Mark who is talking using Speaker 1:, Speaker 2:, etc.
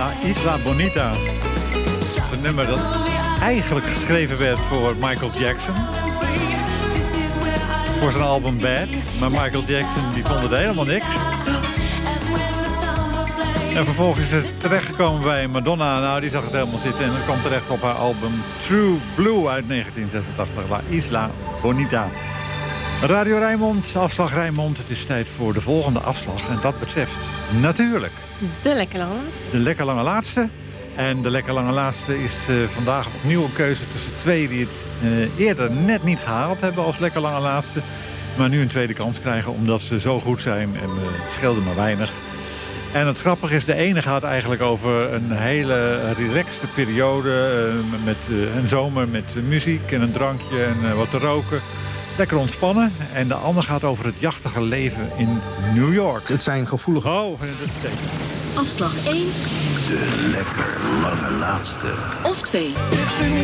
Speaker 1: La Isla Bonita. Dat is een nummer dat eigenlijk geschreven werd voor Michael Jackson. Voor zijn album Bad. Maar Michael Jackson die vond het helemaal niks. En vervolgens is het terechtgekomen bij Madonna. Nou, die zag het helemaal zitten. En het kwam terecht op haar album True Blue uit 1986. La Isla Bonita. Radio Rijnmond, afslag Rijnmond. Het is tijd voor de volgende afslag. En dat betreft natuurlijk...
Speaker 2: De lekker lange.
Speaker 1: De lekker lange laatste. En de lekker lange laatste is vandaag opnieuw een keuze tussen twee die het eerder net niet gehaald hebben als lekker lange laatste. Maar nu een tweede kans krijgen omdat ze zo goed zijn en het scheelde maar weinig. En het grappige is, de ene gaat eigenlijk over een hele relaxte periode. Met een zomer met muziek en een drankje en wat te roken. Lekker ontspannen. En de ander gaat over het jachtige leven in New York.
Speaker 3: Het zijn gevoelige...
Speaker 1: Oh, dat betekent.
Speaker 4: Afslag 1.
Speaker 5: De lekker lange laatste.
Speaker 4: Of 2.